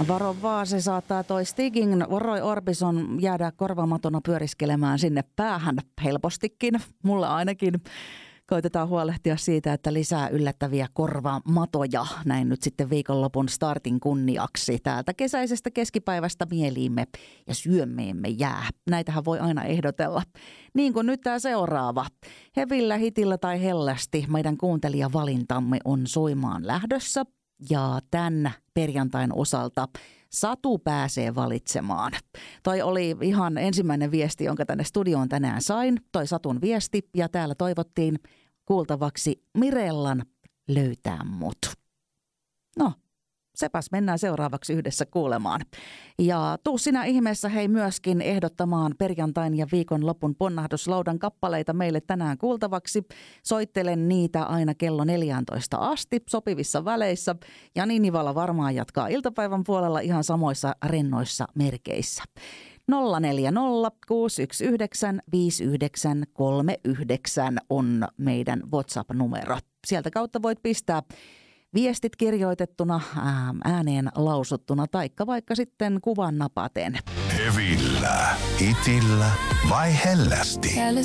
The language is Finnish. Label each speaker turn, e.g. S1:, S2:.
S1: Varo vaan, se saattaa toi Stigin Roy Orbison jäädä korvamatona pyöriskelemään sinne päähän helpostikin. Mulla ainakin koitetaan huolehtia siitä, että lisää yllättäviä korvamatoja näin nyt sitten viikonlopun startin kunniaksi. Täältä kesäisestä keskipäivästä mieliimme ja syömmeemme jää. Näitähän voi aina ehdotella. Niin kuin nyt tämä seuraava. Hevillä, hitillä tai hellästi meidän kuuntelijavalintamme on soimaan lähdössä. Ja tämän perjantain osalta Satu pääsee valitsemaan. Toi oli ihan ensimmäinen viesti, jonka tänne studioon tänään sain. Toi Satun viesti ja täällä toivottiin kuultavaksi Mirellan Löytää mut. No, sepäs mennään seuraavaksi yhdessä kuulemaan. Ja tuu sinä ihmeessä hei myöskin ehdottamaan perjantain ja viikonlopun ponnahduslaudan kappaleita meille tänään kuultavaksi. Soittelen niitä aina kello 14 asti sopivissa väleissä. Ja Niinivala varmaan jatkaa iltapäivän puolella ihan samoissa rennoissa merkeissä. 040 619 5939 on meidän WhatsApp-numero. Sieltä kautta voit pistää viestit kirjoitettuna, ääneen lausuttuna taikka vaikka sitten kuvan napaten.
S2: Hevillä, hitillä vai hellästi?